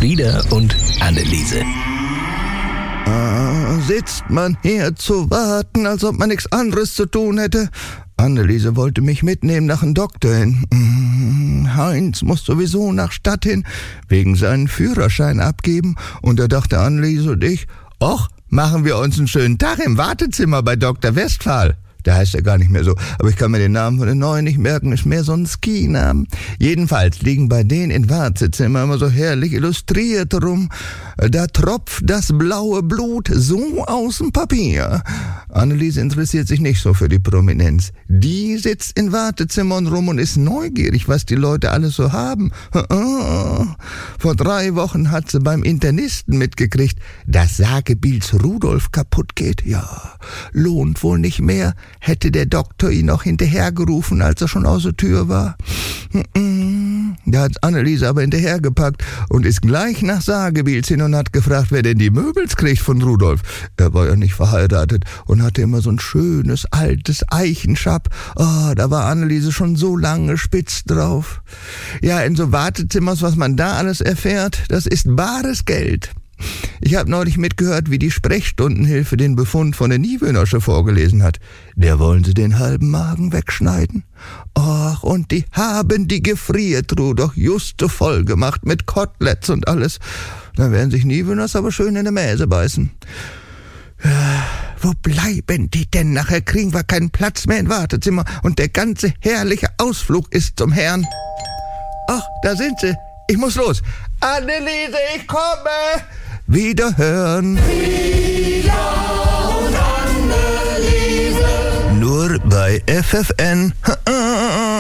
Frieda und Anneliese. Sitzt man hier zu warten, als ob man nichts anderes zu tun hätte? Anneliese wollte mich mitnehmen nach dem Doktor hin. Heinz muss sowieso nach Stadt hin, wegen seinen Führerschein abgeben. Und da dachte Anneliese und ich, ach, machen wir uns einen schönen Tag im Wartezimmer bei Dr. Westphal. Der heißt ja gar nicht mehr so, aber ich kann mir den Namen von den Neuen nicht merken, ist mehr so ein Ski-Namen. Jedenfalls liegen bei denen in Wartezimmer immer so herrlich illustriert rum. Da tropft das blaue Blut so aus dem Papier. Anneliese interessiert sich nicht so für die Prominenz. Die sitzt in Wartezimmern rum und ist neugierig, was die Leute alles so haben. Vor 3 Wochen hat sie beim Internisten mitgekriegt, dass Sagebiels Rudolf kaputt geht. Ja, lohnt wohl nicht mehr. Hätte der Doktor ihn noch hinterhergerufen, als er schon aus der Tür war. Da hat Anneliese aber hinterhergepackt und ist gleich nach Sagebiels hin und hat gefragt, wer denn die Möbels kriegt von Rudolf. Er war ja nicht verheiratet und hatte immer so ein schönes, altes Eichenschapp. Da war Anneliese schon so lange spitz drauf. Ja, in so Wartezimmers, was man da alles erfährt, das ist bares Geld. Ich habe neulich mitgehört, wie die Sprechstundenhilfe den Befund von der Niewöhnersche vorgelesen hat. Der wollen sie den halben Magen wegschneiden. Ach, und die haben die Gefriertruhe doch juste voll gemacht mit Koteletts und alles. Dann werden sich Niewöhners aber schön in die Mäse beißen. Wo bleiben die denn? Nachher kriegen wir keinen Platz mehr im Wartezimmer und der ganze herrliche Ausflug ist zum Herrn. Ach, da sind sie. Ich muss los. Anneliese, ich komme. Wiederhören. Frieda und Anneliese. Nur bei FFN.